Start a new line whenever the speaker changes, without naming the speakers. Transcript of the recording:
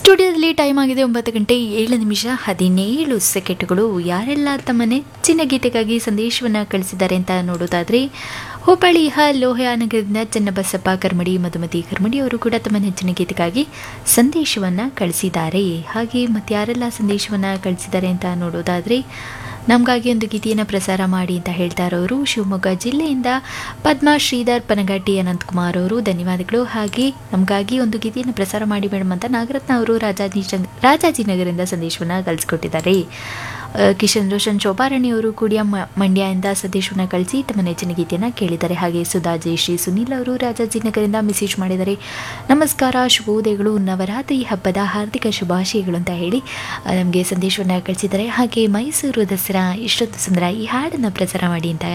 ಸ್ಟುಡಿಯೋದಲ್ಲಿ ಟೈಮ್ ಆಗಿದೆ 9:07 ಯಾರೆಲ್ಲ ತಮ್ಮ ನೆಚ್ಚಿನ ಗೀತೆಗಾಗಿ ಸಂದೇಶವನ್ನು ಕಳಿಸಿದ್ದಾರೆ ಅಂತ ನೋಡೋದಾದ್ರೆ ಹುಬ್ಬಳ್ಳಿಯ ಲೋಹಯಾನಗರದಿಂದ ಚನ್ನಬಸಪ್ಪ ಕರ್ಮಡಿ ಮಧುಮತಿ ಕರ್ಮಡಿ ಅವರು ಕೂಡ ತಮ್ಮ ನೆಚ್ಚಿನ ಗೀತೆಗಾಗಿ ಸಂದೇಶವನ್ನು ಕಳಿಸಿದ್ದಾರೆ. ಹಾಗೆ ಮತ್ತೆ ಯಾರೆಲ್ಲ ಸಂದೇಶವನ್ನು ಕಳಿಸಿದ್ದಾರೆ ಅಂತ ನೋಡೋದಾದ್ರೆ ನಮಗಾಗಿ ಒಂದು ಗೀತೆಯನ್ನು ಪ್ರಸಾರ ಮಾಡಿ ಅಂತ ಹೇಳ್ತಾ ಇರೋರು ಶಿವಮೊಗ್ಗ ಜಿಲ್ಲೆಯಿಂದ ಪದ್ಮಾ ಶ್ರೀಧರ್ ಪನಗಟ್ಟಿ ಅನಂತಕುಮಾರ್ ಅವರು ಧನ್ಯವಾದಗಳು. ಹಾಗೆ ನಮಗಾಗಿ ಒಂದು ಗೀತೆಯನ್ನು ಪ್ರಸಾರ ಮಾಡಿ ಮೇಡಮ್ ಅಂತ ನಾಗರತ್ನ ಅವರು ರಾಜಾಜಿನಗರದಿಂದ ಸಂದೇಶವನ್ನು ಕಳಿಸ್ಕೊಟ್ಟಿದ್ದಾರೆ. ಕಿಶನ್ ರೋಷನ್ ಶೋಭಾರಾಣಿ ಅವರು ಕೂಡ ಮಂಡ್ಯದಿಂದ ಸಂದೇಶವನ್ನು ಕಳಿಸಿ ತಮ್ಮ ನೆಚ್ಚಿನ ಗೀತೆಯನ್ನು ಕೇಳಿದ್ದಾರೆ. ಹಾಗೆ ಸುಧಾ ಜಯಶ್ರೀ ಸುನೀಲ್ ಅವರು ರಾಜಾಜಿನಗರದಿಂದ ಮೆಸೇಜ್ ಮಾಡಿದ್ದಾರೆ. ನಮಸ್ಕಾರ, ಶುಭೋದಯಗಳು, ನವರಾತ್ರಿ ಹಬ್ಬದ ಹಾರ್ದಿಕ ಶುಭಾಶಯಗಳು ಅಂತ ಹೇಳಿ ನಮಗೆ ಸಂದೇಶವನ್ನು ಕಳಿಸಿದ್ದಾರೆ. ಹಾಗೆ ಮೈಸೂರು ದಸರಾ ಇಷ್ಟೊಂದು ಸುಂದರ ಈ ಹಾಡನ್ನು ಪ್ರಸಾರ ಮಾಡಿ ಅಂತ